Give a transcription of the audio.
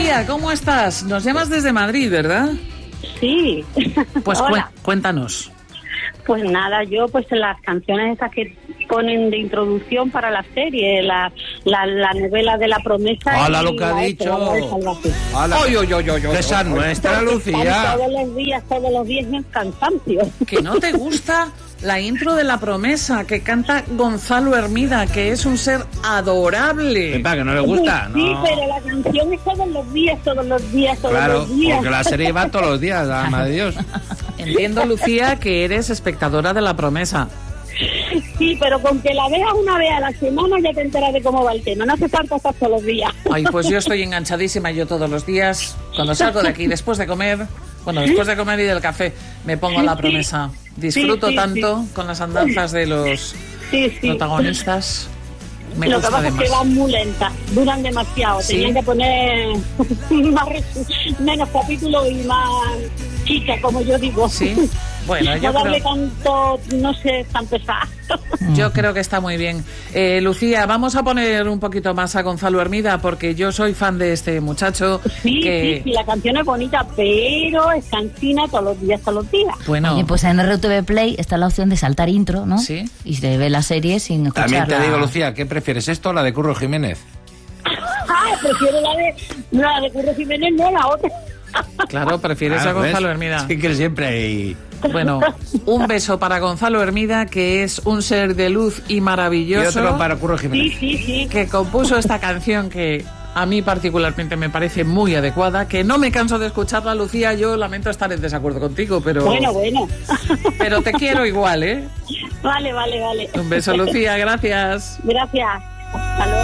Lucía, ¿cómo estás? Nos llamas desde Madrid, ¿verdad? Sí. Pues Hola. Cuéntanos. Pues nada, yo pues las canciones esas que ponen de introducción para la serie, la novela de La Promesa. ¡Hala lo que ha dicho! ¡Hala! ¡Oy, oy, oy, oy, oy! ¡Esa es nuestra, Lucía! Todos los días en cansancio. ¿Que no te gusta la intro de La Promesa que canta Gonzalo Hermida, que es un ser adorable? Pepa, que no le gusta, Sí, ¿no? pero la canción es todos los días. Claro, porque la serie va todos los días, alma de Dios. Entiendo, Lucía, que eres espectadora de La Promesa. Sí, pero con que la veas una vez a la semana ya te enteras de cómo va el tema. No hace falta estar todos los días. Ay, pues yo estoy enganchadísima, yo todos los días, cuando salgo de aquí, después de comer y del café, me pongo La Promesa. Disfruto tanto con las andanzas de los protagonistas. Me Lo que gusta pasa es que van muy lentas, duran demasiado. ¿Sí? Tenían que poner menos capítulos y más chica, como yo digo. Sí. Bueno, yo no darle creo... tanto, no sé, tan pesado. Yo creo que está muy bien. Lucía, vamos a poner un poquito más a Gonzalo Hermida, porque yo soy fan de este muchacho. Sí, la canción es bonita, pero es cansina todos los días. Bueno. Oye, pues en RTV Play está la opción de saltar intro, ¿no? Sí. Y se ve la serie sin escucharla. También te digo, Lucía, ¿qué prefieres, esto o la de Curro Jiménez? Prefiero la de Curro Jiménez, no la otra. Claro, prefieres a Gonzalo Hermida. Sí, que siempre hay... Bueno, un beso para Gonzalo Hermida, que es un ser de luz y maravilloso. Y otro para Curro Jiménez. Sí. Que compuso esta canción que a mí particularmente me parece muy adecuada, que no me canso de escucharla, Lucía. Yo lamento estar en desacuerdo contigo, pero... Bueno. Pero te quiero igual, ¿eh? Vale. Un beso, Lucía, gracias. Gracias. Hasta luego.